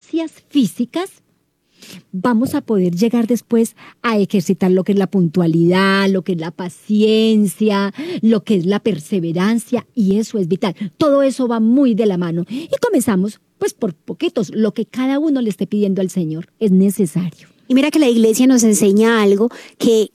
gracias físicas, vamos a poder llegar después a ejercitar lo que es la puntualidad, lo que es la paciencia, lo que es la perseverancia, y eso es vital. Todo eso va muy de la mano. Y comenzamos, pues, por poquitos. Lo que cada uno le esté pidiendo al Señor es necesario. Y mira que la iglesia nos enseña algo que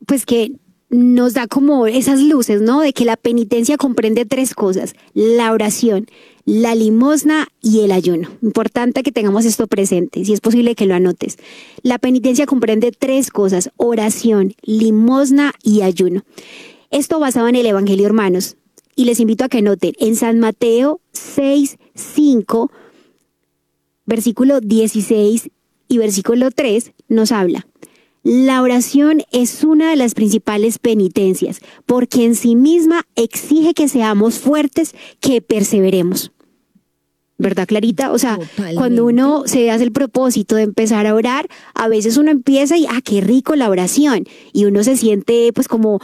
nos da como esas luces, ¿no? De que la penitencia comprende 3 cosas: la oración, la limosna y el ayuno. Importante que tengamos esto presente, si es posible que lo anotes. La penitencia comprende 3 cosas: oración, limosna y ayuno. Esto basado en el Evangelio, hermanos. Y les invito a que noten, en San Mateo 6:5, versículo 16 y versículo 3, nos habla: la oración es una de las principales penitencias, porque en sí misma exige que seamos fuertes, que perseveremos. ¿Verdad, Clarita? O sea, Totalmente. Cuando uno se hace el propósito de empezar a orar, a veces uno empieza y qué rico la oración. Y uno se siente pues como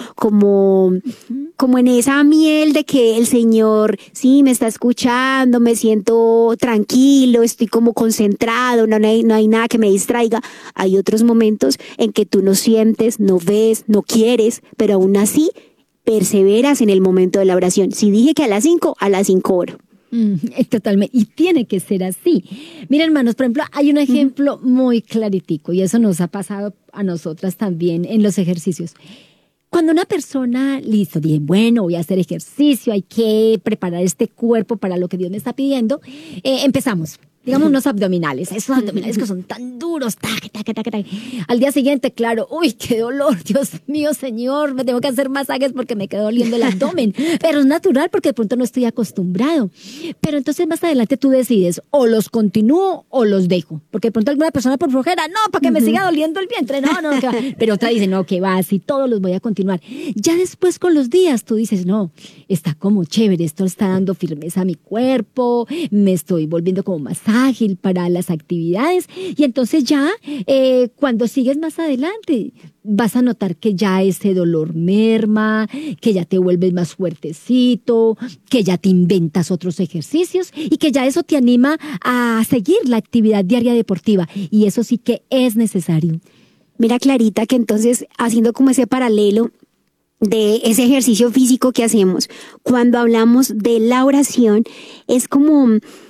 en esa miel de que el Señor sí me está escuchando, me siento tranquilo, estoy como concentrado, no hay nada que me distraiga. Hay otros momentos en que tú no sientes, no ves, no quieres, pero aún así perseveras en el momento de la oración. Si dije que a las 5 oro. Totalmente, y tiene que ser así. Miren, hermanos, por ejemplo, hay un ejemplo muy claritico, y eso nos ha pasado a nosotras también en los ejercicios. Cuando una persona, listo, dice, bueno, voy a hacer ejercicio, hay que preparar este cuerpo para lo que Dios me está pidiendo, empezamos. Digamos unos abdominales, esos abdominales que son tan duros, tac. Al día siguiente, claro, uy, qué dolor, Dios mío, Señor, me tengo que hacer masajes porque me quedó doliendo el abdomen. Pero es natural porque de pronto no estoy acostumbrado. Pero entonces más adelante tú decides, o los continúo o los dejo. Porque de pronto alguna persona por flojera, no, para que me siga doliendo el vientre, no, que va. Pero otra dice, no, que va, así todos los voy a continuar. Ya después con los días tú dices, no, está como chévere, esto está dando firmeza a mi cuerpo, me estoy volviendo como más ágil para las actividades, y entonces ya cuando sigues más adelante vas a notar que ya ese dolor merma, que ya te vuelves más fuertecito, que ya te inventas otros ejercicios y que ya eso te anima a seguir la actividad diaria deportiva, y eso sí que es necesario. Mira, Clarita, que entonces haciendo como ese paralelo de ese ejercicio físico que hacemos, cuando hablamos de la oración, es como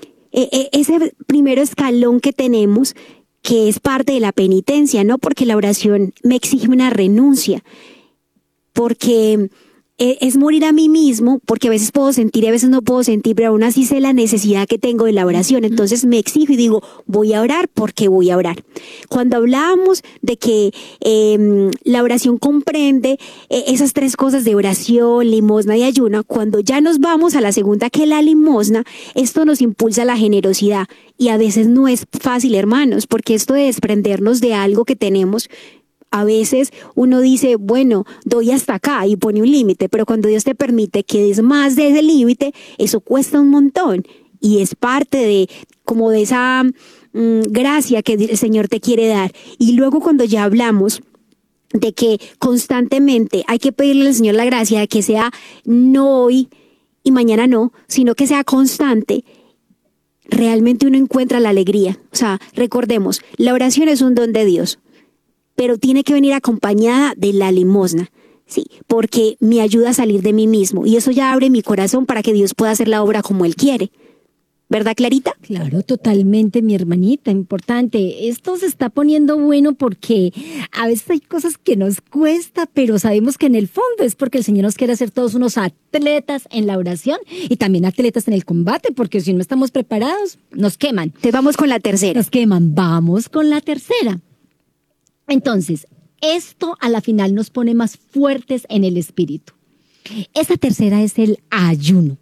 ese primer escalón que tenemos, que es parte de la penitencia, ¿no? Porque la oración me exige una renuncia, porque es morir a mí mismo, porque a veces puedo sentir y a veces no puedo sentir, pero aún así sé la necesidad que tengo de la oración. Entonces me exijo y digo, voy a orar porque voy a orar. Cuando hablábamos de que la oración comprende esas 3 cosas de oración, limosna y ayuno, cuando ya nos vamos a la segunda, que es la limosna, esto nos impulsa a la generosidad. Y a veces no es fácil, hermanos, porque esto de desprendernos de algo que tenemos, a veces uno dice, bueno, doy hasta acá y pone un límite, pero cuando Dios te permite que des más de ese límite, eso cuesta un montón, y es parte de como de esa gracia que el Señor te quiere dar. Y luego cuando ya hablamos de que constantemente hay que pedirle al Señor la gracia de que sea no hoy y mañana no, sino que sea constante, realmente uno encuentra la alegría. O sea, recordemos, la oración es un don de Dios, pero tiene que venir acompañada de la limosna, sí, porque me ayuda a salir de mí mismo, y eso ya abre mi corazón para que Dios pueda hacer la obra como Él quiere. ¿Verdad, Clarita? Claro, totalmente, mi hermanita, importante. Esto se está poniendo bueno porque a veces hay cosas que nos cuesta, pero sabemos que en el fondo es porque el Señor nos quiere hacer todos unos atletas en la oración y también atletas en el combate, porque si no estamos preparados, nos queman. Entonces vamos con la tercera. Nos queman, vamos con la tercera. Entonces, esto a la final nos pone más fuertes en el espíritu. Esa tercera es el ayuno.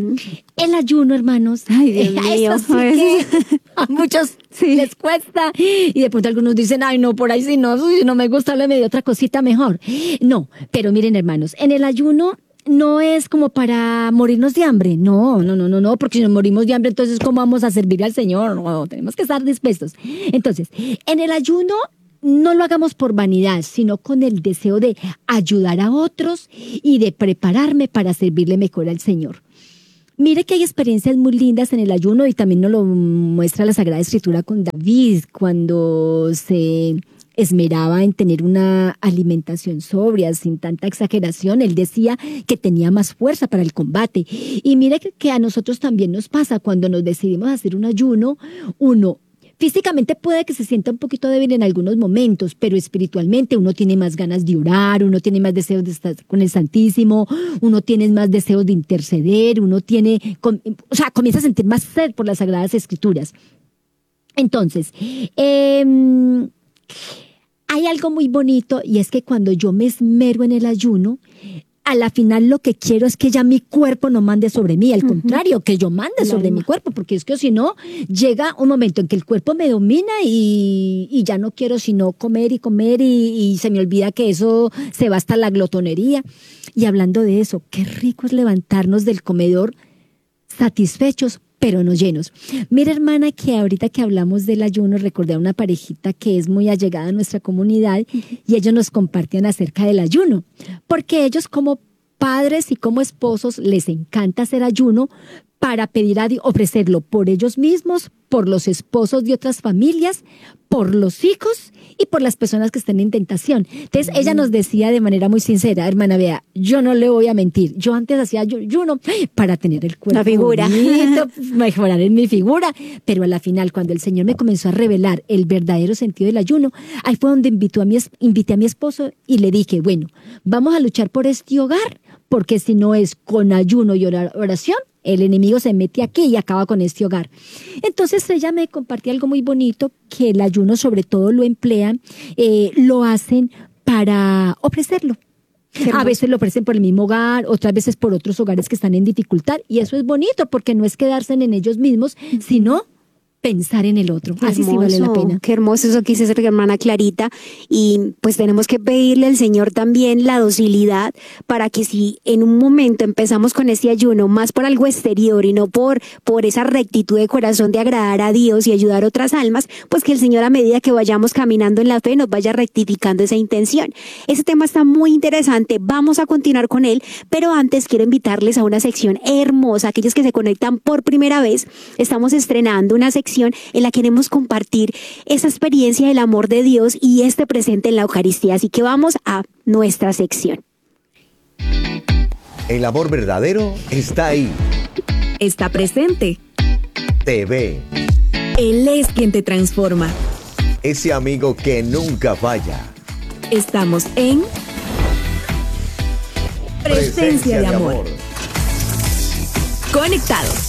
El ayuno, hermanos, ay, Dios mío, eso sí que a muchos les cuesta, y de pronto algunos dicen, ay no, por ahí si no me gusta, háblame de otra cosita mejor. No, pero miren, hermanos, en el ayuno no es como para morirnos de hambre, no, porque si nos morimos de hambre, entonces ¿cómo vamos a servir al Señor? No, tenemos que estar dispuestos. Entonces, en el ayuno no lo hagamos por vanidad, sino con el deseo de ayudar a otros y de prepararme para servirle mejor al Señor. Mire que hay experiencias muy lindas en el ayuno y también nos lo muestra la Sagrada Escritura con David cuando se esmeraba en tener una alimentación sobria, sin tanta exageración. Él decía que tenía más fuerza para el combate. Y mire que a nosotros también nos pasa cuando nos decidimos a hacer un ayuno, uno físicamente puede que se sienta un poquito débil en algunos momentos, pero espiritualmente uno tiene más ganas de orar, uno tiene más deseos de estar con el Santísimo, uno tiene más deseos de interceder, comienza a sentir más sed por las Sagradas Escrituras. Entonces, hay algo muy bonito y es que cuando yo me esmero en el ayuno, a la final lo que quiero es que ya mi cuerpo no mande sobre mí, al contrario, que yo mande sobre mi cuerpo, porque es que si no, llega un momento en que el cuerpo me domina y ya no quiero sino comer y se me olvida que eso se va hasta la glotonería. Y hablando de eso, qué rico es levantarnos del comedor satisfechos, pero no llenos. Mira, hermana, que ahorita que hablamos del ayuno, recordé a una parejita que es muy allegada a nuestra comunidad y ellos nos compartían acerca del ayuno, porque ellos como padres y como esposos les encanta hacer ayuno para pedir a Dios, ofrecerlo por ellos mismos, por los esposos de otras familias, por los hijos y por las personas que estén en tentación. Entonces ella nos decía de manera muy sincera, hermana, vea, yo no le voy a mentir, yo antes hacía ayuno para tener el cuerpo, la figura bonito, mejorar en mi figura, pero a la final cuando el Señor me comenzó a revelar el verdadero sentido del ayuno, ahí fue donde invité a mi esposo y le dije, bueno, vamos a luchar por este hogar, porque si no es con ayuno y oración, el enemigo se mete aquí y acaba con este hogar. Entonces ella me compartía algo muy bonito, que el ayuno sobre todo lo emplean, lo hacen para ofrecerlo. A veces lo ofrecen por el mismo hogar, otras veces por otros hogares que están en dificultad. Y eso es bonito porque no es quedarse en ellos mismos, sino pensar en el otro. Así sí vale la pena. Qué hermoso eso que dice nuestra hermana Clarita. Y pues tenemos que pedirle al Señor también la docilidad para que si en un momento empezamos con este ayuno más por algo exterior y no por esa rectitud de corazón de agradar a Dios y ayudar a otras almas, pues que el Señor a medida que vayamos caminando en la fe nos vaya rectificando esa intención. Ese tema está muy interesante. Vamos a continuar con él, pero antes quiero invitarles a una sección hermosa. Aquellos que se conectan por primera vez, estamos estrenando una sección en la que queremos compartir esa experiencia del amor de Dios y este presente en la Eucaristía. Así que vamos a nuestra sección. El amor verdadero está ahí. Está presente. Te ve. Él es quien te transforma. Ese amigo que nunca falla. Estamos en Presencia de Amor. Conectados.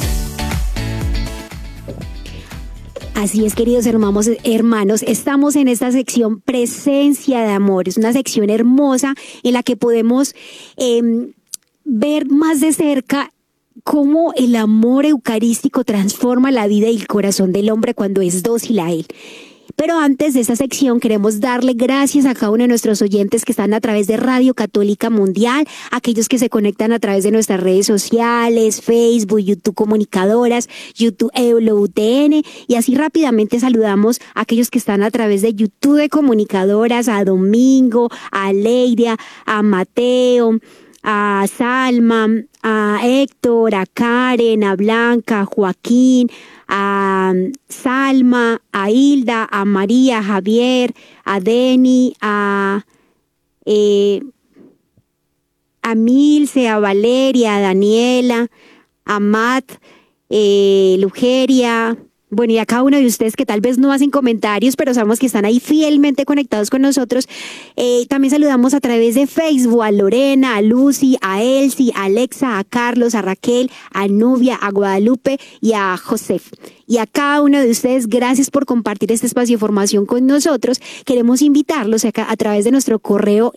Así es, queridos hermanos, estamos en esta sección Presencia de Amor. Es una sección hermosa en la que podemos ver más de cerca cómo el amor eucarístico transforma la vida y el corazón del hombre cuando es dócil a él. Pero antes de esta sección queremos darle gracias a cada uno de nuestros oyentes que están a través de Radio Católica Mundial, aquellos que se conectan a través de nuestras redes sociales, Facebook, YouTube Comunicadoras, YouTube EWTN, y así rápidamente saludamos a aquellos que están a través de YouTube de Comunicadoras, a Domingo, a Leiria, a Mateo, a Salma, a Héctor, a Karen, a Blanca, a Joaquín, a Salma, a Hilda, a María, a Javier, a Deni, a Milce, a Valeria, a Daniela, a Matt, Lugeria. Bueno, y a cada uno de ustedes que tal vez no hacen comentarios, pero sabemos que están ahí fielmente conectados con nosotros. También saludamos a través de Facebook a Lorena, a Lucy, a Elsie, a Alexa, a Carlos, a Raquel, a Nubia, a Guadalupe y a Josef. Y a cada uno de ustedes, gracias por compartir este espacio de formación con nosotros. Queremos invitarlos a través de nuestro correo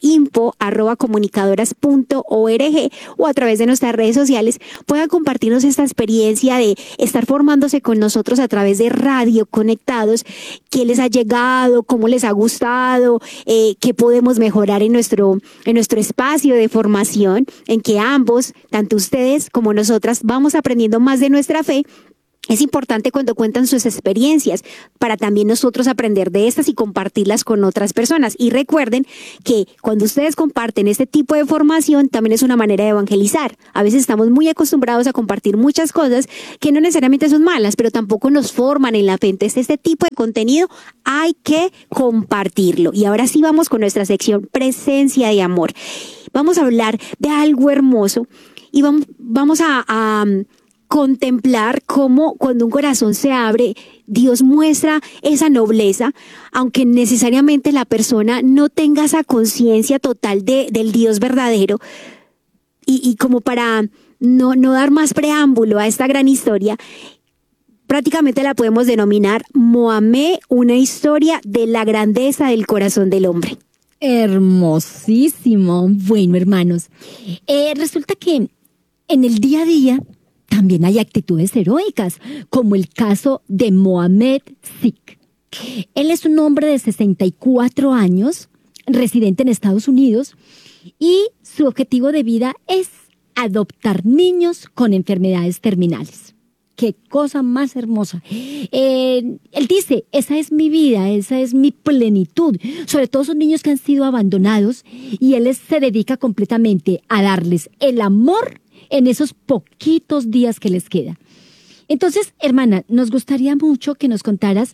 info@comunicadoras.org o a través de nuestras redes sociales puedan compartirnos esta experiencia de estar formándose con nosotros a través de Radio Conectados, qué les ha llegado, cómo les ha gustado, qué podemos mejorar en nuestro espacio de formación, en que ambos, tanto ustedes como nosotras, vamos aprendiendo más de nuestra fe Es importante cuando cuentan sus experiencias para también nosotros aprender de estas y compartirlas con otras personas. Y recuerden que cuando ustedes comparten este tipo de formación también es una manera de evangelizar. A veces estamos muy acostumbrados a compartir muchas cosas que no necesariamente son malas, pero tampoco nos forman en la fe. Entonces este tipo de contenido hay que compartirlo. Y ahora sí vamos con nuestra sección Presencia de Amor. Vamos a hablar de algo hermoso y vamos a contemplar cómo cuando un corazón se abre, Dios muestra esa nobleza, aunque necesariamente la persona no tenga esa conciencia total del Dios verdadero. Y como para no dar más preámbulo a esta gran historia, prácticamente la podemos denominar Mohamed, una historia de la grandeza del corazón del hombre. Hermosísimo. Bueno, hermanos, resulta que en el día a día también hay actitudes heroicas, como el caso de Mohamed Sikh. Él es un hombre de 64 años, residente en Estados Unidos, y su objetivo de vida es adoptar niños con enfermedades terminales. ¡Qué cosa más hermosa! Él dice, esa es mi vida, esa es mi plenitud. Sobre todo esos niños que han sido abandonados, y él se dedica completamente a darles el amor en esos poquitos días que les queda. Entonces, hermana, nos gustaría mucho que nos contaras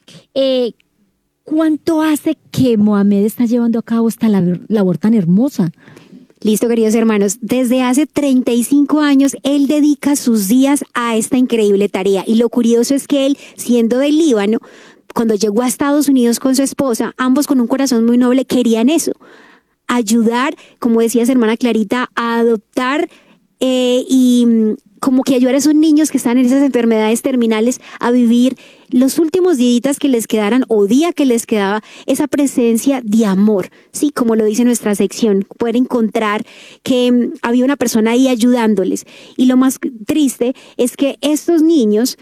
cuánto hace que Mohamed está llevando a cabo esta labor tan hermosa. Listo, queridos hermanos. Desde hace 35 años, él dedica sus días a esta increíble tarea. Y lo curioso es que él, siendo del Líbano, cuando llegó a Estados Unidos con su esposa, ambos con un corazón muy noble, querían eso. Ayudar, como decías, hermana Clarita, a adoptar y como que ayudar a esos niños que están en esas enfermedades terminales a vivir los últimos días que les quedaran o día que les quedaba, esa presencia de amor, sí, como lo dice nuestra sección, poder encontrar que había una persona ahí ayudándoles. Y lo más triste es que estos niños,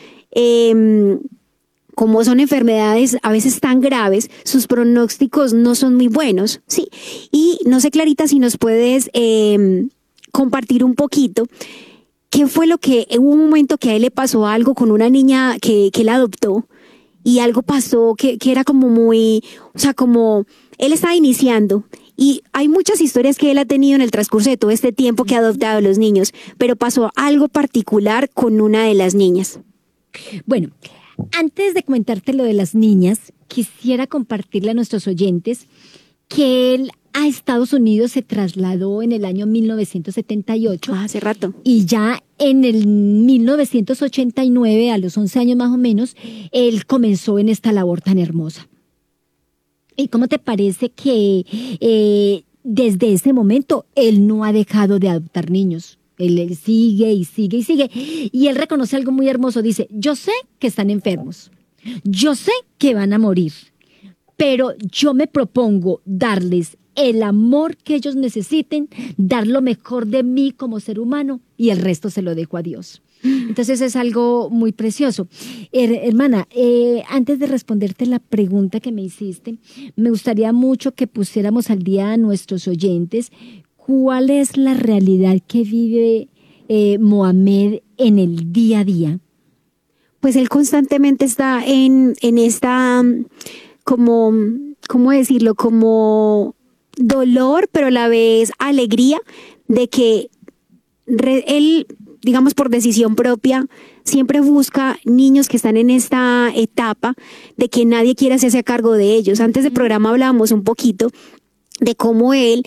como son enfermedades a veces tan graves, sus pronósticos no son muy buenos, sí. Y no sé, Clarita, si nos puedes compartir un poquito. ¿Qué fue lo que, hubo un momento que a él le pasó algo con una niña que él adoptó y algo pasó que era como muy, o sea, como él estaba iniciando y hay muchas historias que él ha tenido en el transcurso de todo este tiempo que ha adoptado a los niños, pero pasó algo particular con una de las niñas? Bueno, antes de comentarte lo de las niñas, quisiera compartirle a nuestros oyentes que él a Estados Unidos se trasladó en el año 1978. Hace rato. Y ya en el 1989, a los 11 años más o menos, él comenzó en esta labor tan hermosa. ¿Y cómo te parece que desde ese momento él no ha dejado de adoptar niños? Él sigue y sigue y sigue. Y él reconoce algo muy hermoso. Dice, yo sé que están enfermos. Yo sé que van a morir. Pero yo me propongo darles el amor que ellos necesiten, dar lo mejor de mí como ser humano y el resto se lo dejo a Dios. Entonces es algo muy precioso. Hermana, antes de responderte la pregunta que me hiciste, me gustaría mucho que pusiéramos al día a nuestros oyentes cuál es la realidad que vive Mohamed en el día a día. Pues él constantemente está en esta, como, ¿cómo decirlo? Como dolor, pero a la vez alegría de que él, digamos por decisión propia, siempre busca niños que están en esta etapa de que nadie quiere hacerse a cargo de ellos. Antes del programa hablábamos un poquito de cómo él,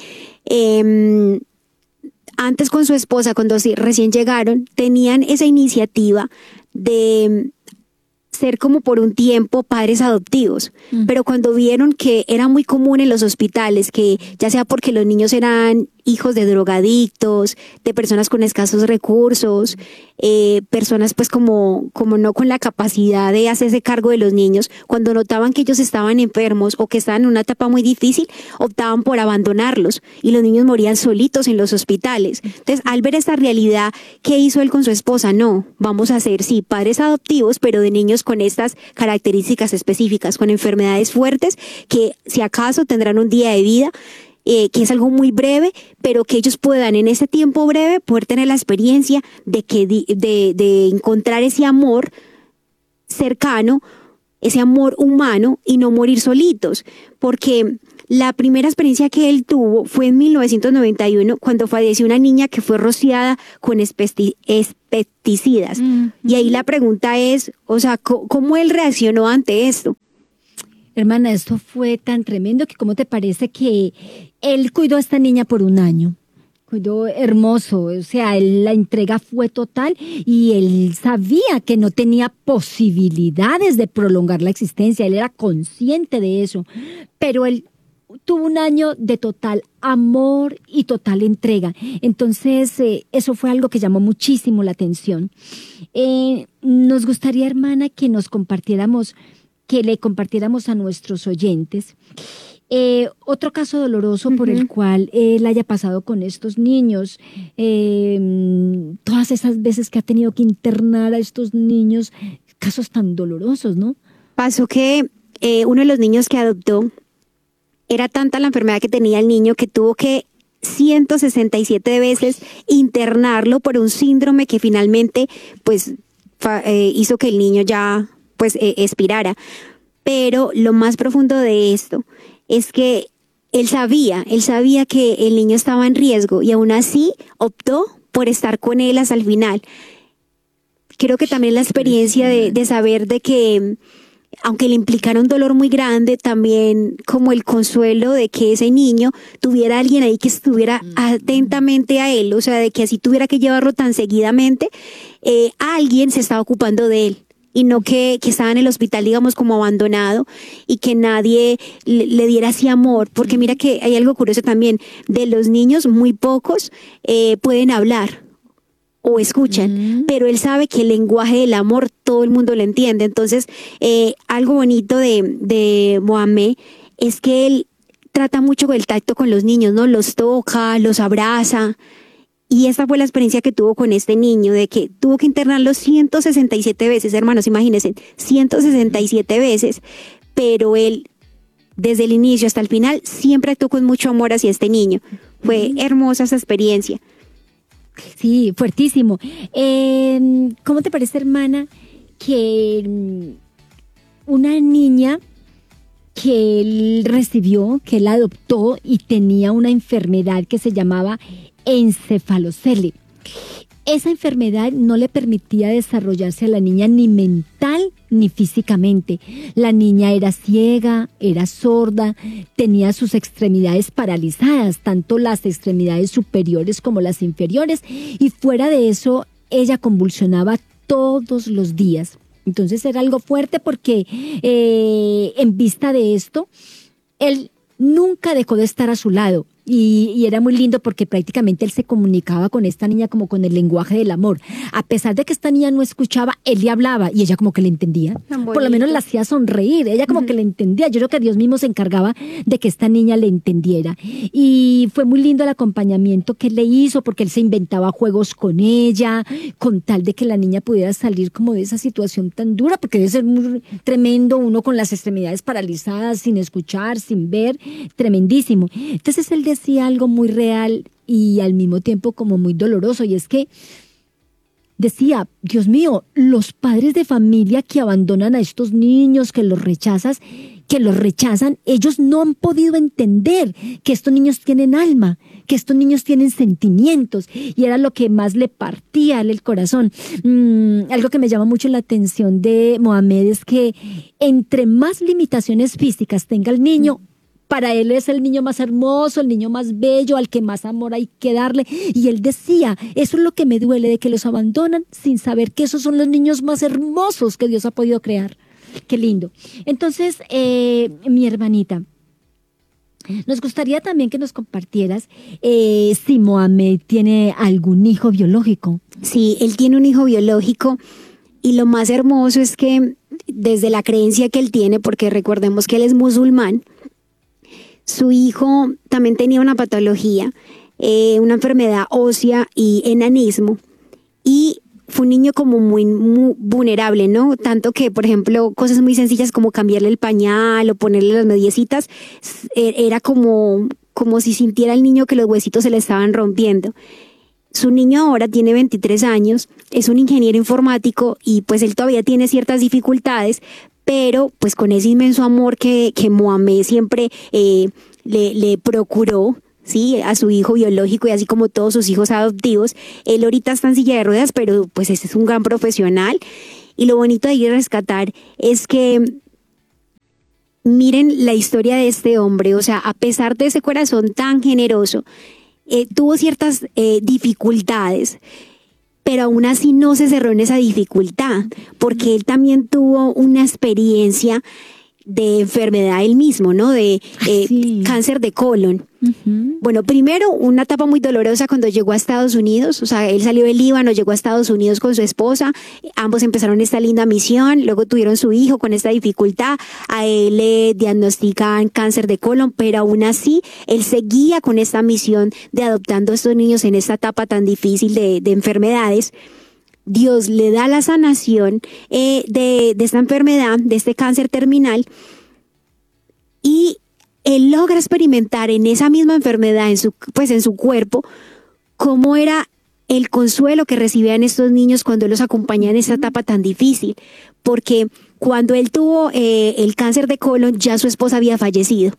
antes con su esposa, cuando recién llegaron, tenían esa iniciativa de ser como por un tiempo padres adoptivos, pero cuando vieron que era muy común en los hospitales, que ya sea porque los niños eran hijos de drogadictos, de personas con escasos recursos, personas pues como no con la capacidad de hacerse cargo de los niños, cuando notaban que ellos estaban enfermos o que estaban en una etapa muy difícil, optaban por abandonarlos y los niños morían solitos en los hospitales. Entonces, al ver esta realidad, ¿qué hizo él con su esposa? No, vamos a ser, sí, padres adoptivos, pero de niños con estas características específicas, con enfermedades fuertes, que si acaso tendrán un día de vida, que es algo muy breve, pero que ellos puedan en ese tiempo breve poder tener la experiencia de encontrar ese amor cercano, ese amor humano y no morir solitos, porque la primera experiencia que él tuvo fue en 1991 cuando falleció una niña que fue rociada con pesticidas. Y ahí la pregunta es, o sea, ¿cómo él reaccionó ante esto? Hermana, esto fue tan tremendo que ¿cómo te parece que él cuidó a esta niña por un año? Cuidó hermoso, o sea, la entrega fue total y él sabía que no tenía posibilidades de prolongar la existencia, él era consciente de eso, pero él tuvo un año de total amor y total entrega. Entonces, eso fue algo que llamó muchísimo la atención. Nos gustaría, hermana, que le compartiéramos a nuestros oyentes otro caso doloroso por el cual él haya pasado con estos niños, todas esas veces que ha tenido que internar a estos niños, casos tan dolorosos, ¿no? Pasó que uno de los niños que adoptó, era tanta la enfermedad que tenía el niño que tuvo que 167 veces internarlo por un síndrome que finalmente pues hizo que el niño ya pues expirara. Pero lo más profundo de esto es que él sabía que el niño estaba en riesgo y aún así optó por estar con él hasta el final. Creo que también la experiencia de saber de que aunque le implicara un dolor muy grande, también como el consuelo de que ese niño tuviera a alguien ahí que estuviera atentamente a él, o sea, de que así tuviera que llevarlo tan seguidamente, alguien se estaba ocupando de él. Y no que estaba en el hospital, digamos, como abandonado y que nadie le diera ese amor. Porque mira que hay algo curioso también. De los niños, muy pocos pueden hablar o escuchan, pero él sabe que el lenguaje del amor todo el mundo lo entiende. Entonces, algo bonito de Mohamed es que él trata mucho con el tacto con los niños, ¿no? Los toca, los abraza. Y esta fue la experiencia que tuvo con este niño, de que tuvo que internarlo 167 veces, hermanos, imagínense, 167 veces, pero él, desde el inicio hasta el final, siempre actuó con mucho amor hacia este niño. Fue hermosa esa experiencia. Sí, fuertísimo. ¿Cómo te parece, hermana, que una niña que él recibió, que él adoptó y tenía una enfermedad que se llamaba encefalocele? Esa enfermedad no le permitía desarrollarse a la niña ni mental ni físicamente. La niña era ciega, era sorda, tenía sus extremidades paralizadas, tanto las extremidades superiores como las inferiores, y fuera de eso, ella convulsionaba todos los días. Entonces era algo fuerte porque en vista de esto, él nunca dejó de estar a su lado. Y era muy lindo porque prácticamente él se comunicaba con esta niña como con el lenguaje del amor. A pesar de que esta niña no escuchaba, él le hablaba y ella como que le entendía. Por lo menos la hacía sonreír, ella como que le entendía. Yo creo que Dios mismo se encargaba de que esta niña le entendiera. Y fue muy lindo el acompañamiento que él le hizo porque él se inventaba juegos con ella, con tal de que la niña pudiera salir como de esa situación tan dura, porque debe ser muy tremendo uno con las extremidades paralizadas, sin escuchar, sin ver, tremendísimo. Entonces él decía algo muy real y al mismo tiempo como muy doloroso, y es que decía, Dios mío, los padres de familia que abandonan a estos niños, que los rechazan, ellos no han podido entender que estos niños tienen alma, que estos niños tienen sentimientos, y era lo que más le partía el corazón. Algo que me llama mucho la atención de Mohamed es que entre más limitaciones físicas tenga el niño, para él es el niño más hermoso, el niño más bello, al que más amor hay que darle. Y él decía, eso es lo que me duele, de que los abandonan sin saber que esos son los niños más hermosos que Dios ha podido crear. Qué lindo. Entonces, mi hermanita, nos gustaría también que nos compartieras si Mohamed tiene algún hijo biológico. Sí, él tiene un hijo biológico y lo más hermoso es que desde la creencia que él tiene, porque recordemos que él es musulmán, su hijo también tenía una patología, una enfermedad ósea y enanismo, y fue un niño como muy vulnerable, ¿no? Tanto que, por ejemplo, cosas muy sencillas como cambiarle el pañal o ponerle las mediecitas, era como como si sintiera el niño que los huesitos se le estaban rompiendo. Su niño ahora tiene 23 años, es un ingeniero informático y pues él todavía tiene ciertas dificultades, pero pues con ese inmenso amor que Mohamed siempre le procuró, sí, a su hijo biológico y así como todos sus hijos adoptivos, él ahorita está en silla de ruedas, pero pues este es un gran profesional. Y lo bonito de ir a rescatar es que miren la historia de este hombre, o sea, a pesar de ese corazón tan generoso, tuvo ciertas dificultades, pero aún así no se cerró en esa dificultad, porque él también tuvo una experiencia de enfermedad él mismo, ¿no? De cáncer de colon. Uh-huh. Bueno, primero una etapa muy dolorosa cuando llegó a Estados Unidos, o sea, él salió del Líbano, llegó a Estados Unidos con su esposa, ambos empezaron esta linda misión, luego tuvieron su hijo con esta dificultad, a él le diagnostican cáncer de colon, pero aún así él seguía con esta misión de adoptando a estos niños en esta etapa tan difícil de enfermedades. Dios le da la sanación de esta enfermedad, de este cáncer terminal, y él logra experimentar en esa misma enfermedad, en su cuerpo, cómo era el consuelo que recibían estos niños cuando los acompañaban en esta etapa tan difícil. Porque cuando él tuvo el cáncer de colon, ya su esposa había fallecido.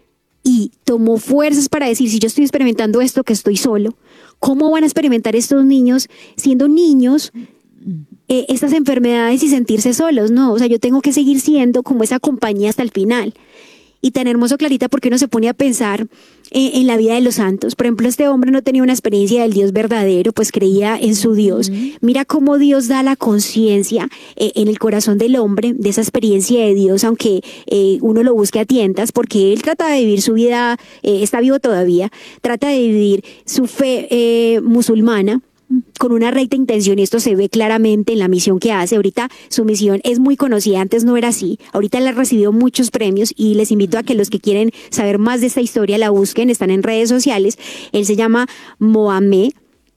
Y tomó fuerzas para decir, si yo estoy experimentando esto, que estoy solo, ¿cómo van a experimentar estos niños siendo niños estas enfermedades y sentirse solos? No, o sea, yo tengo que seguir siendo como esa compañía hasta el final. Y tan hermoso, Clarita, porque uno se pone a pensar en la vida de los santos. Por ejemplo, este hombre no tenía una experiencia del Dios verdadero, pues creía en su Dios. Mira cómo Dios da la conciencia en el corazón del hombre de esa experiencia de Dios, aunque uno lo busque a tientas, porque él trata de vivir su vida, está vivo todavía, trata de vivir su fe musulmana con una recta intención, y esto se ve claramente en la misión que hace. Ahorita su misión es muy conocida, antes no era así, ahorita él ha recibido muchos premios y les invito a que los que quieren saber más de esta historia la busquen, están en redes sociales. Él se llama Mohamed,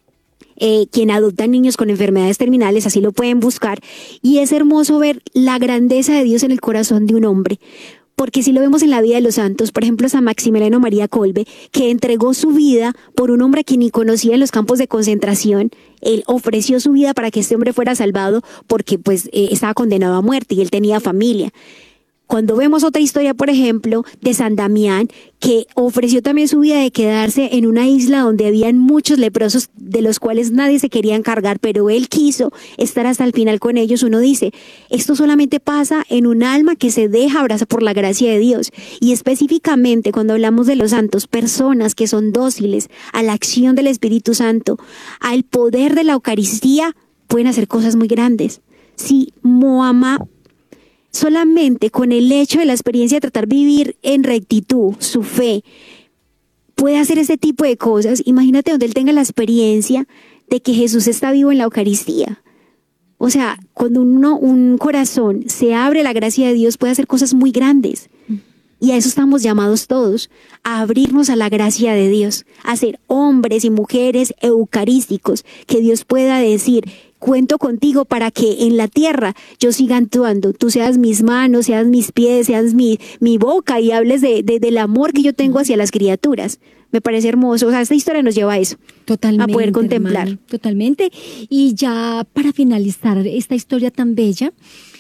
quien adopta niños con enfermedades terminales, así lo pueden buscar, y es hermoso ver la grandeza de Dios en el corazón de un hombre. Porque si lo vemos en la vida de los santos, por ejemplo, San Maximiliano María Kolbe, que entregó su vida por un hombre que ni conocía en los campos de concentración, él ofreció su vida para que este hombre fuera salvado porque pues estaba condenado a muerte y él tenía familia. Cuando vemos otra historia, por ejemplo, de San Damián, que ofreció también su vida de quedarse en una isla donde habían muchos leprosos de los cuales nadie se quería encargar, pero él quiso estar hasta el final con ellos. Uno dice, esto solamente pasa en un alma que se deja abrazar por la gracia de Dios. Y específicamente cuando hablamos de los santos, personas que son dóciles a la acción del Espíritu Santo, al poder de la Eucaristía, pueden hacer cosas muy grandes. Si Mohamed, solamente con el hecho de la experiencia de tratar de vivir en rectitud, su fe, puede hacer ese tipo de cosas. Imagínate donde él tenga la experiencia de que Jesús está vivo en la Eucaristía. O sea, cuando un corazón se abre a la gracia de Dios, puede hacer cosas muy grandes. Y a eso estamos llamados todos, a abrirnos a la gracia de Dios, a ser hombres y mujeres eucarísticos, que Dios pueda decir, cuento contigo para que en la tierra yo siga actuando, tú seas mis manos, seas mis pies, seas mi boca, y hables del amor que yo tengo hacia las criaturas. Me parece hermoso, o sea, esta historia nos lleva a eso, totalmente, a poder contemplar. Hermano, totalmente. Y ya para finalizar esta historia tan bella,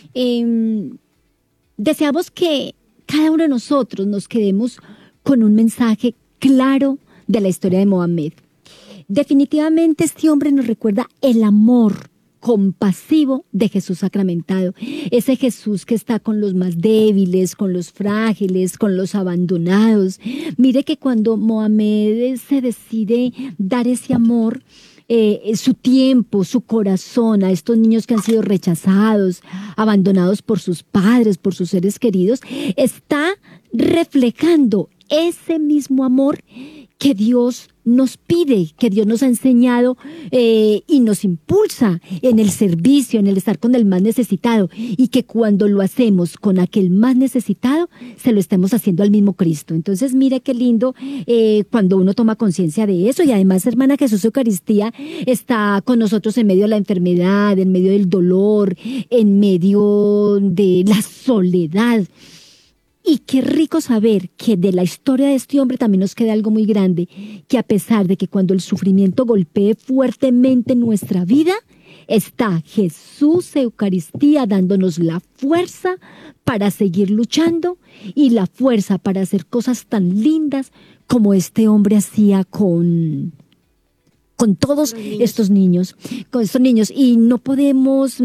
deseamos que cada uno de nosotros nos quedemos con un mensaje claro de la historia de Mohamed. Definitivamente este hombre nos recuerda el amor compasivo de Jesús sacramentado, ese Jesús que está con los más débiles, con los frágiles, con los abandonados. Mire que cuando Mohamed se decide dar ese amor, su tiempo, su corazón a estos niños que han sido rechazados, abandonados por sus padres, por sus seres queridos, está reflejando ese mismo amor que Dios nos pide, que Dios nos ha enseñado y nos impulsa en el servicio, en el estar con el más necesitado, y que cuando lo hacemos con aquel más necesitado, se lo estemos haciendo al mismo Cristo. Entonces, mire qué lindo cuando uno toma conciencia de eso. Y además, hermana, Jesús Eucaristía está con nosotros en medio de la enfermedad, en medio del dolor, en medio de la soledad. Y qué rico saber que de la historia de este hombre también nos queda algo muy grande, que a pesar de que cuando el sufrimiento golpee fuertemente nuestra vida, está Jesús Eucaristía dándonos la fuerza para seguir luchando y la fuerza para hacer cosas tan lindas como este hombre hacía con todos estos niños, y no podemos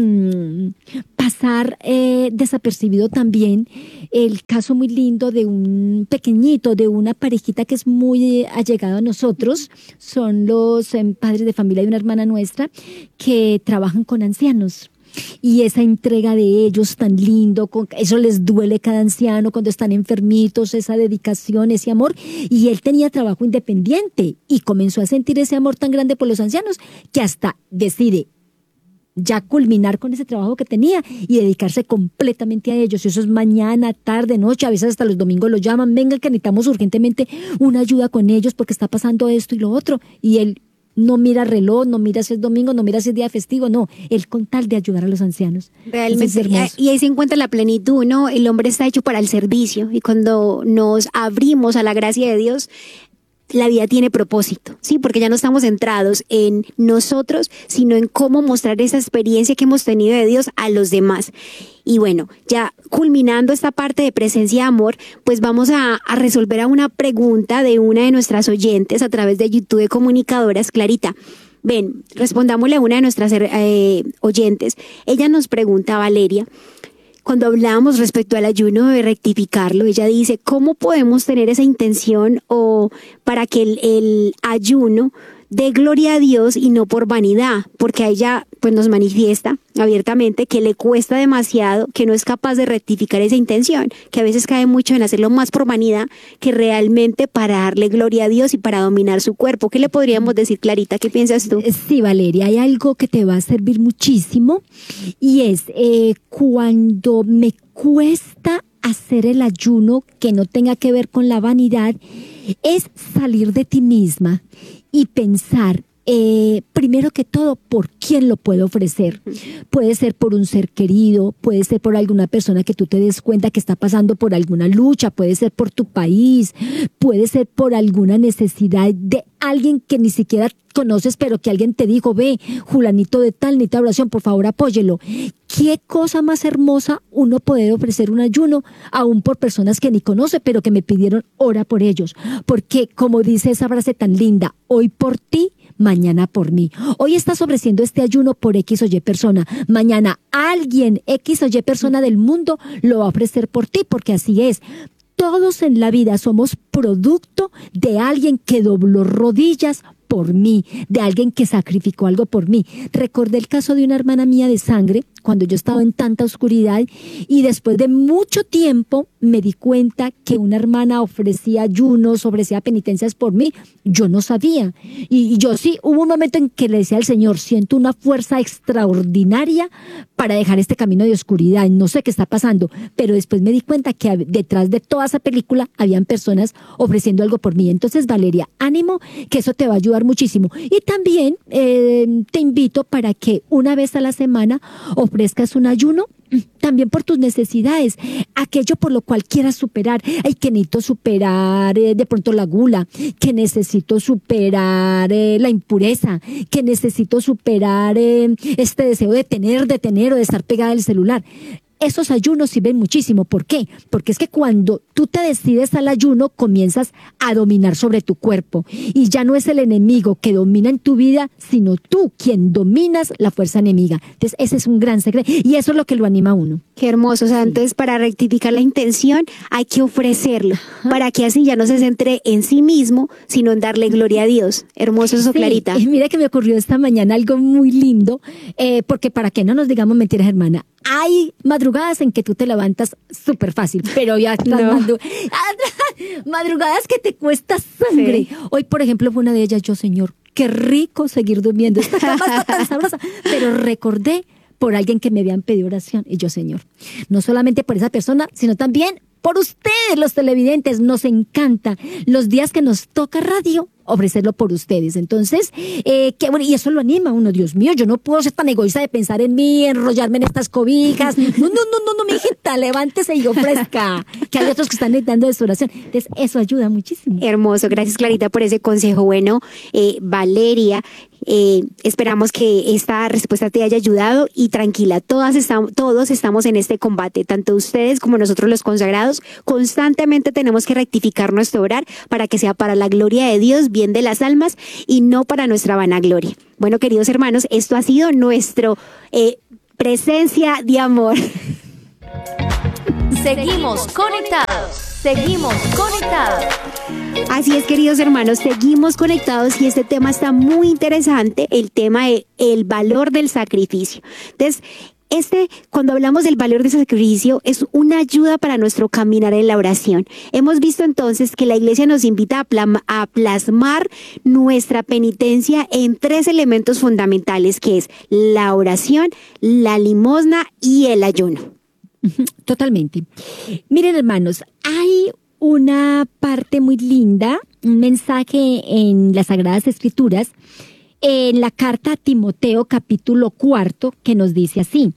pasar desapercibido también el caso muy lindo de un pequeñito, de una parejita que es muy allegada a nosotros, son los padres de familia de una hermana nuestra que trabajan con ancianos. Y esa entrega de ellos tan lindo, eso les duele cada anciano cuando están enfermitos, esa dedicación, ese amor. Y él tenía trabajo independiente y comenzó a sentir ese amor tan grande por los ancianos que hasta decide ya culminar con ese trabajo que tenía y dedicarse completamente a ellos. Y eso es mañana, tarde, noche, a veces hasta los domingos lo llaman, venga que necesitamos urgentemente una ayuda con ellos porque está pasando esto y lo otro. Y él no mira reloj, no mira si es domingo, no mira si es día festivo, no. Él con tal de ayudar a los ancianos. Realmente, y ahí se encuentra la plenitud, ¿no? El hombre está hecho para el servicio y cuando nos abrimos a la gracia de Dios, la vida tiene propósito, ¿sí? Porque ya no estamos centrados en nosotros, sino en cómo mostrar esa experiencia que hemos tenido de Dios a los demás. Y bueno, ya culminando esta parte de presencia de amor, pues vamos a resolver a una pregunta de una de nuestras oyentes a través de YouTube de Comunicadoras, Clarita. Ven, respondámosle a una de nuestras oyentes. Ella nos pregunta, Valeria, cuando hablábamos respecto al ayuno de rectificarlo, ella dice, ¿cómo podemos tener esa intención o para que el ayuno dé gloria a Dios y no por vanidad? Porque a ella pues nos manifiesta abiertamente que le cuesta demasiado, que no es capaz de rectificar esa intención, que a veces cae mucho en hacerlo más por vanidad que realmente para darle gloria a Dios y para dominar su cuerpo. ¿Qué le podríamos decir, Clarita? ¿Qué piensas tú? Sí, Valeria, hay algo que te va a servir muchísimo y es cuando me cuesta hacer el ayuno que no tenga que ver con la vanidad, es salir de ti misma y pensar, primero que todo, ¿por quién lo puedo ofrecer? Puede ser por un ser querido, puede ser por alguna persona que tú te des cuenta que está pasando por alguna lucha, puede ser por tu país, puede ser por alguna necesidad de alguien que ni siquiera conoces, pero que alguien te dijo, ve, Julanito de tal, necesita oración, por favor apóyelo. Qué cosa más hermosa uno poder ofrecer un ayuno, aún por personas que ni conoce, pero que me pidieron ora por ellos. Porque, como dice esa frase tan linda, hoy por ti, mañana por mí. Hoy estás ofreciendo este ayuno por X o Y persona. Mañana alguien, X o Y persona del mundo, lo va a ofrecer por ti, porque así es. Todos en la vida somos producto de alguien que dobló rodillas por mí, de alguien que sacrificó algo por mí. Recordé el caso de una hermana mía de sangre, cuando yo estaba en tanta oscuridad, y después de mucho tiempo me di cuenta que una hermana ofrecía ayunos, ofrecía penitencias por mí. Yo no sabía. Y yo sí, hubo un momento en que le decía al Señor, siento una fuerza extraordinaria para dejar este camino de oscuridad. No sé qué está pasando, pero después me di cuenta que detrás de toda esa película habían personas ofreciendo algo por mí. Entonces, Valeria, ánimo, que eso te va a ayudar muchísimo. Y también te invito para que una vez a la semana ofrezcas un ayuno también por tus necesidades, aquello por lo cual quieras superar. Ay, que necesito superar de pronto la gula, que necesito superar la impureza, que necesito superar este deseo de tener o de estar pegada al celular. Esos ayunos sirven muchísimo. ¿Por qué? Porque es que cuando tú te decides al ayuno, comienzas a dominar sobre tu cuerpo. Y ya no es el enemigo que domina en tu vida, sino tú quien dominas la fuerza enemiga. Entonces, ese es un gran secreto. Y eso es lo que lo anima a uno. Qué hermoso. O sea, entonces, para rectificar la intención, hay que ofrecerlo. Para que así ya no se centre en sí mismo, sino en darle gloria a Dios. Hermoso eso, sí, Clarita. Mira que me ocurrió esta mañana algo muy lindo, porque para que no nos digamos mentiras, hermana, hay madrugadas en que tú te levantas súper fácil, pero ya madrugadas que te cuesta sangre. Sí. Hoy, por ejemplo, fue una de ellas. Yo, Señor, qué rico seguir durmiendo. Esta cama está tan sabrosa. Pero recordé por alguien que me habían pedido oración. Y yo, Señor, no solamente por esa persona, sino también por ustedes, los televidentes. Nos encanta los días que nos toca radio ofrecerlo por ustedes. Entonces, y eso lo anima a uno. Dios mío, yo no puedo ser tan egoísta de pensar en mí, enrollarme en estas cobijas. No, mi hijita, levántese y ofrezca, que hay otros que están necesitando de su oración. Entonces, eso ayuda muchísimo. Hermoso, gracias Clarita por ese consejo. Bueno, Valeria, esperamos que esta respuesta te haya ayudado y tranquila, todos estamos en este combate, tanto ustedes como nosotros los consagrados, constantemente tenemos que rectificar nuestro orar para que sea para la gloria de Dios, bien de las almas y no para nuestra vanagloria. Bueno, queridos hermanos, esto ha sido nuestro presencia de amor. Seguimos conectados. Seguimos conectados. Así es, queridos hermanos, seguimos conectados y este tema está muy interesante, el tema de el valor del sacrificio. Entonces, cuando hablamos del valor del sacrificio, es una ayuda para nuestro caminar en la oración. Hemos visto entonces que la iglesia nos invita a plasmar nuestra penitencia en 3 elementos fundamentales, que es la oración, la limosna y el ayuno. Totalmente. Miren, hermanos, hay una parte muy linda, un mensaje en las Sagradas Escrituras, en la carta a Timoteo, capítulo 4, que nos dice así: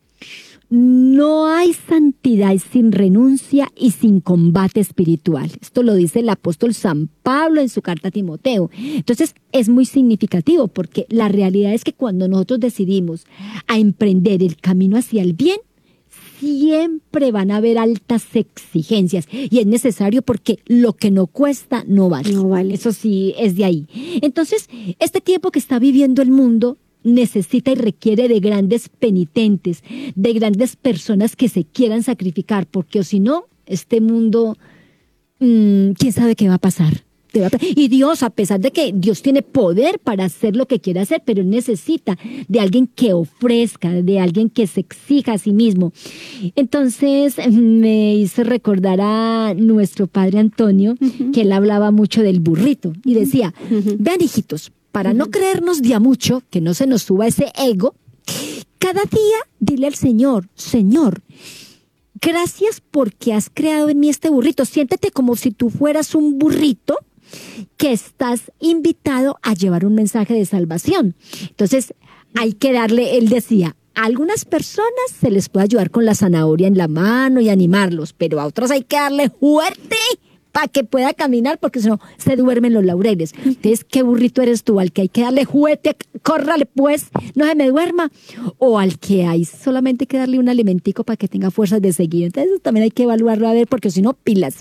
no hay santidad sin renuncia y sin combate espiritual. Esto lo dice el apóstol San Pablo en su carta a Timoteo. Entonces, es muy significativo porque la realidad es que cuando nosotros decidimos a emprender el camino hacia el bien, siempre van a haber altas exigencias y es necesario porque lo que no cuesta no vale. No vale. Eso sí es de ahí. Entonces, este tiempo que está viviendo el mundo necesita y requiere de grandes penitentes, de grandes personas que se quieran sacrificar, porque o si no, este mundo, quién sabe qué va a pasar. Y Dios, a pesar de que Dios tiene poder para hacer lo que quiere hacer, pero necesita de alguien que ofrezca, de alguien que se exija a sí mismo. Entonces me hizo recordar a nuestro padre Antonio, que él hablaba mucho del burrito y decía, vean hijitos, para no creernos de a mucho, que no se nos suba ese ego, cada día dile al Señor, Señor, gracias porque has creado en mí este burrito. Siéntete como si tú fueras un burrito que estás invitado a llevar un mensaje de salvación. Entonces, hay que darle, él decía, a algunas personas se les puede ayudar con la zanahoria en la mano y animarlos, pero a otros hay que darle fuerte para que pueda caminar, porque si no, se duermen los laureles. Entonces, ¿qué burrito eres tú? ¿Al que hay que darle juguete, córrale pues, no se me duerma? ¿O al que hay solamente que darle un alimentico para que tenga fuerzas de seguir? Entonces, también hay que evaluarlo a ver, porque si no, pilas.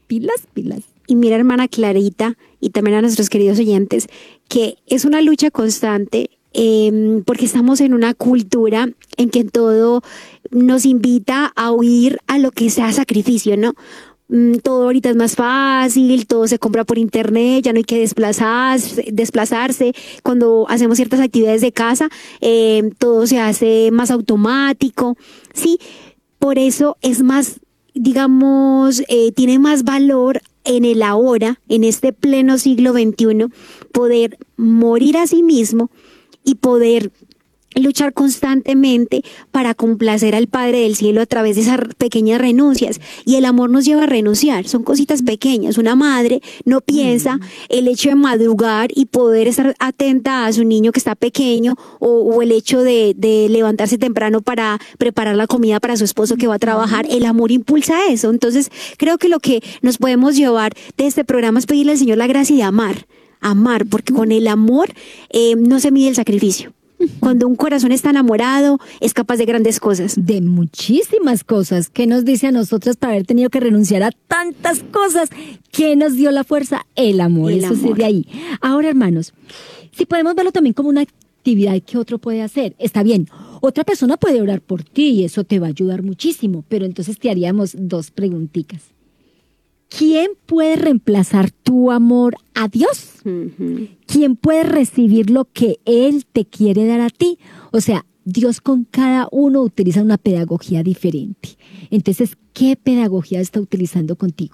Y mira, hermana Clarita, y también a nuestros queridos oyentes, que es una lucha constante, porque estamos en una cultura en que todo nos invita a huir a lo que sea sacrificio, ¿no? Todo ahorita es más fácil, todo se compra por internet, ya no hay que desplazarse. Cuando hacemos ciertas actividades de casa, todo se hace más automático, ¿sí? Por eso es más, digamos, tiene más valor en el ahora, en este pleno siglo XXI, poder morir a sí mismo y poder luchar constantemente para complacer al Padre del Cielo a través de esas pequeñas renuncias. Y el amor nos lleva a renunciar, son cositas pequeñas. Una madre no piensa el hecho de madrugar y poder estar atenta a su niño que está pequeño, o el hecho de levantarse temprano para preparar la comida para su esposo que va a trabajar. El amor impulsa eso. Entonces, creo que lo que nos podemos llevar de este programa es pedirle al Señor la gracia de amar, porque con el amor no se mide el sacrificio. Cuando un corazón está enamorado, es capaz de grandes cosas. De muchísimas cosas. ¿Qué nos dice a nosotras para haber tenido que renunciar a tantas cosas? ¿Qué nos dio la fuerza? El amor. Eso sí, de ahí. Ahora, hermanos, si podemos verlo también como una actividad que otro puede hacer, está bien. Otra persona puede orar por ti y eso te va a ayudar muchísimo. Pero entonces te haríamos 2 preguntitas. ¿Quién puede reemplazar tu amor a Dios? ¿Quién puede recibir lo que Él te quiere dar a ti? O sea, Dios con cada uno utiliza una pedagogía diferente. Entonces, ¿qué pedagogía está utilizando contigo?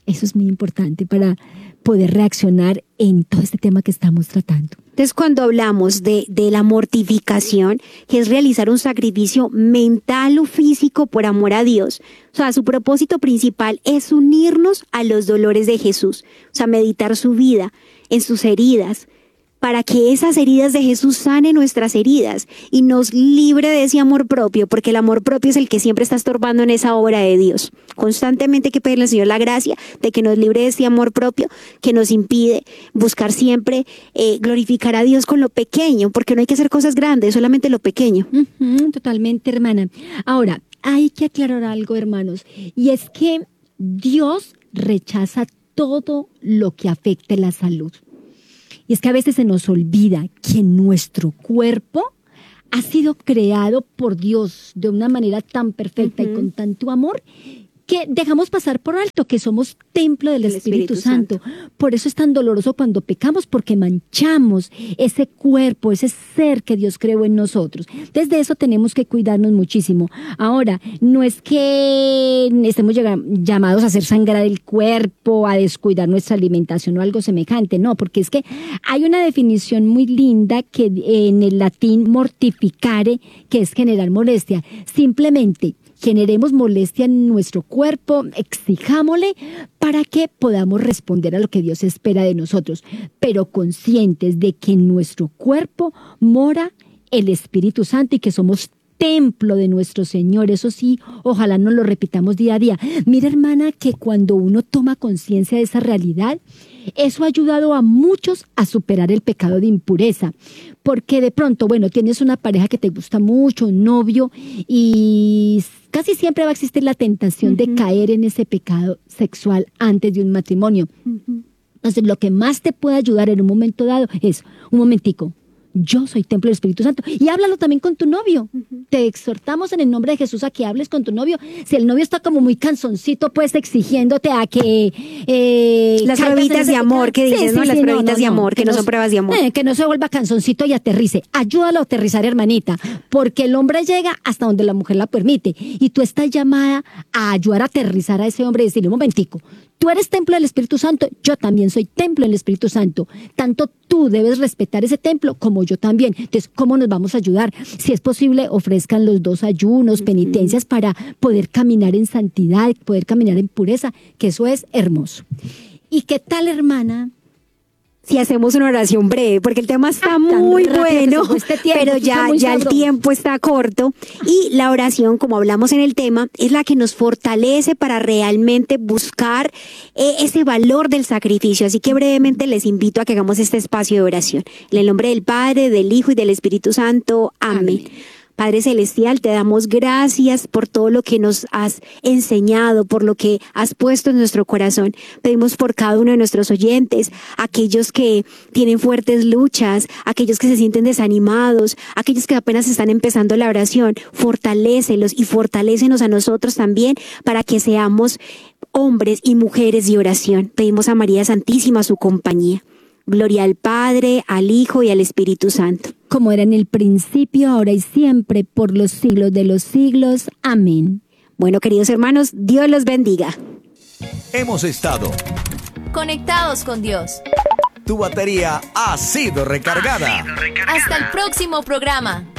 Eso es muy importante para poder reaccionar en todo este tema que estamos tratando. Entonces, cuando hablamos de la mortificación, que es realizar un sacrificio mental o físico por amor a Dios, o sea, su propósito principal es unirnos a los dolores de Jesús, o sea, meditar su vida, en sus heridas, para que esas heridas de Jesús sanen nuestras heridas y nos libre de ese amor propio, porque el amor propio es el que siempre está estorbando en esa obra de Dios. Constantemente hay que pedirle al Señor la gracia de que nos libre de ese amor propio que nos impide buscar siempre glorificar a Dios con lo pequeño, porque no hay que hacer cosas grandes, solamente lo pequeño. Totalmente, hermana. Ahora, hay que aclarar algo, hermanos, y es que Dios rechaza todo lo que afecte la salud. Y es que a veces se nos olvida que nuestro cuerpo ha sido creado por Dios de una manera tan perfecta y con tanto amor que dejamos pasar por alto que somos templo del Espíritu Santo. Por eso es tan doloroso cuando pecamos, porque manchamos ese cuerpo, ese ser que Dios creó en nosotros. Desde eso tenemos que cuidarnos muchísimo. Ahora, no es que estemos llamados a hacer sangrar el cuerpo, a descuidar nuestra alimentación o algo semejante, no, porque es que hay una definición muy linda que en el latín mortificare, que es generar molestia. Simplemente generemos molestia en nuestro cuerpo, exijámosle para que podamos responder a lo que Dios espera de nosotros, pero conscientes de que en nuestro cuerpo mora el Espíritu Santo y que somos templo de nuestro Señor. Eso sí, ojalá nos lo repitamos día a día. Mira, hermana, que cuando uno toma conciencia de esa realidad, eso ha ayudado a muchos a superar el pecado de impureza, porque de pronto, bueno, tienes una pareja que te gusta mucho, un novio, y casi siempre va a existir la tentación de caer en ese pecado sexual antes de un matrimonio. Entonces, lo que más te puede ayudar en un momento dado es, un momentico, yo soy templo del Espíritu Santo. Y háblalo también con tu novio. Te exhortamos en el nombre de Jesús a que hables con tu novio. Si el novio está como muy cansoncito, pues exigiéndote a que... las pruebitas de amor que dices, ¿no? Las pruebitas de amor, que no son pruebas de amor. Que no se vuelva cansoncito y aterrice. Ayúdalo a aterrizar, hermanita. Porque el hombre llega hasta donde la mujer la permite. Y tú estás llamada a ayudar a aterrizar a ese hombre y decirle, un momentico, tú eres templo del Espíritu Santo, yo también soy templo del Espíritu Santo. Tanto tú debes respetar ese templo como yo también. Entonces, ¿cómo nos vamos a ayudar? Si es posible, ofrezcan los dos ayunos, penitencias para poder caminar en santidad, poder caminar en pureza, que eso es hermoso. ¿Y qué tal, hermana? Si hacemos una oración breve, porque el tema está muy bueno, pero ya el tiempo está corto y la oración, como hablamos en el tema, es la que nos fortalece para realmente buscar ese valor del sacrificio. Así que brevemente les invito a que hagamos este espacio de oración. En el nombre del Padre, del Hijo y del Espíritu Santo. Amén. Padre Celestial, te damos gracias por todo lo que nos has enseñado, por lo que has puesto en nuestro corazón. Pedimos por cada uno de nuestros oyentes, aquellos que tienen fuertes luchas, aquellos que se sienten desanimados, aquellos que apenas están empezando la oración. Fortalécelos y fortalécenos a nosotros también para que seamos hombres y mujeres de oración. Pedimos a María Santísima su compañía. Gloria al Padre, al Hijo y al Espíritu Santo. Como era en el principio, ahora y siempre, por los siglos de los siglos. Amén. Bueno, queridos hermanos, Dios los bendiga. Hemos estado Conectados con Dios. Tu batería ha sido recargada. Hasta el próximo programa.